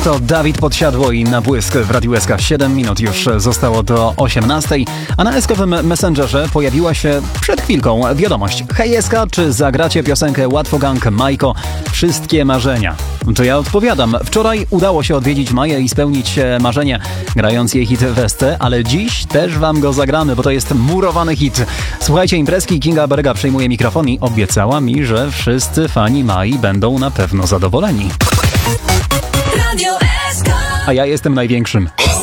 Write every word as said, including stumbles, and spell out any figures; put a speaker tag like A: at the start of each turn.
A: To Dawid Podsiadło i Na błysk w Radiu S K. siedem minut już zostało do osiemnastej, a na eskowym Messengerze pojawiła się przed chwilką wiadomość. Hej S K, czy zagracie piosenkę Łatwo Gang Majko? Wszystkie marzenia. To ja odpowiadam. Wczoraj udało się odwiedzić Maję i spełnić marzenie, grając jej hit Westę, ale dziś też wam go zagramy, bo to jest murowany hit. Słuchajcie imprezki, Kinga Berga przejmuje mikrofon i obiecała mi, że wszyscy fani Mai będą na pewno zadowoleni. A ja jestem największym.